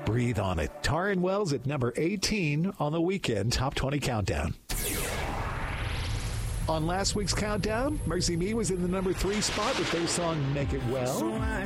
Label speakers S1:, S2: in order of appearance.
S1: Breathe on it. Taryn Wells at number 18 on the weekend Top 20 Countdown. On last week's countdown, Mercy Me was in the number 3 spot with their song Make It Well.